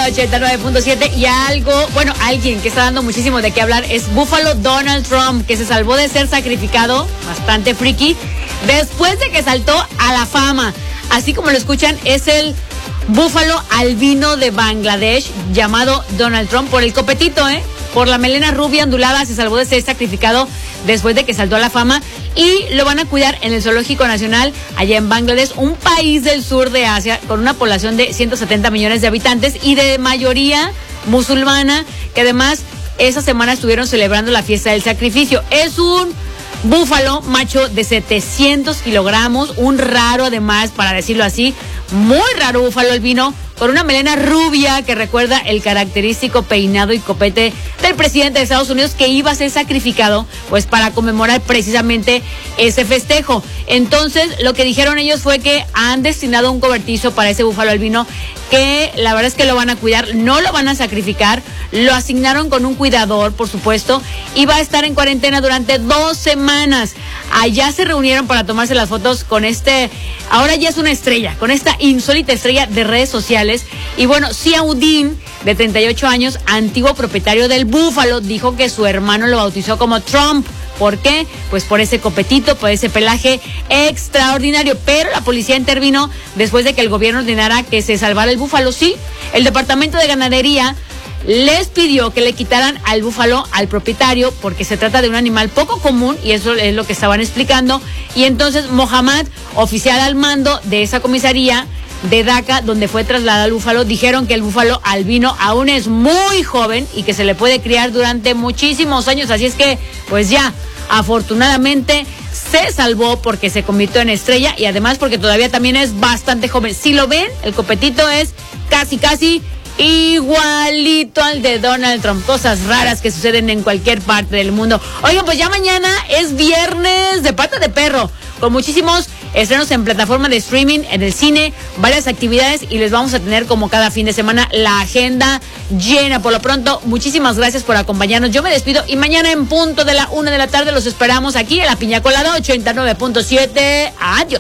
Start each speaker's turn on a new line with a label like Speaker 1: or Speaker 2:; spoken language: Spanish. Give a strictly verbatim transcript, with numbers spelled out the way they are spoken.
Speaker 1: Colada ochenta y nueve punto siete. Y algo, bueno, alguien que está dando muchísimo de qué hablar es Buffalo Donald Trump, que se salvó de ser sacrificado, bastante friki, después de que saltó a la fama. Así como lo escuchan, es el búfalo albino de Bangladesh llamado Donald Trump por el copetito, ¿eh? Por la melena rubia ondulada se salvó de ser sacrificado después de que saltó a la fama y lo van a cuidar en el Zoológico Nacional allá en Bangladesh, un país del sur de Asia con una población de ciento setenta millones de habitantes y de mayoría musulmana, que además esa semana estuvieron celebrando la fiesta del sacrificio. Es un búfalo macho de setecientos kilogramos, un raro además, para decirlo así, muy raro búfalo albino, con una melena rubia que recuerda el característico peinado y copete del presidente de Estados Unidos, que iba a ser sacrificado pues para conmemorar precisamente ese festejo. Entonces lo que dijeron ellos fue que han destinado un cobertizo para ese búfalo albino, que la verdad es que lo van a cuidar, no lo van a sacrificar, lo asignaron con un cuidador, por supuesto, y va a estar en cuarentena durante dos semanas. Allá se reunieron para tomarse las fotos con este, ahora ya es una estrella, con esta insólita estrella de redes sociales. Y bueno, Ziauddin, de treinta y ocho años, antiguo propietario del búfalo, dijo que su hermano lo bautizó como Trump. ¿Por qué? Pues por ese copetito, por ese pelaje extraordinario. Pero la policía intervino después de que el gobierno ordenara que se salvara el búfalo. Sí, el Departamento de Ganadería les pidió que le quitaran al búfalo al propietario porque se trata de un animal poco común, y eso es lo que estaban explicando. Y entonces Mohammad, oficial al mando de esa comisaría de Dhaka, donde fue trasladado el búfalo, dijeron que el búfalo albino aún es muy joven y que se le puede criar durante muchísimos años. Así es que, pues ya, afortunadamente se salvó porque se convirtió en estrella y además porque todavía también es bastante joven. Si lo ven, el copetito es casi, casi igualito al de Donald Trump. Cosas raras que suceden en cualquier parte del mundo. Oigan, pues ya mañana es viernes de pata de perro, con muchísimos estrenos en plataforma de streaming, en el cine, varias actividades, y les vamos a tener como cada fin de semana la agenda llena. Por lo pronto, muchísimas gracias por acompañarnos. Yo me despido y mañana en punto de la una de la tarde los esperamos aquí en la Piña Colada ochenta y nueve punto siete. Adiós.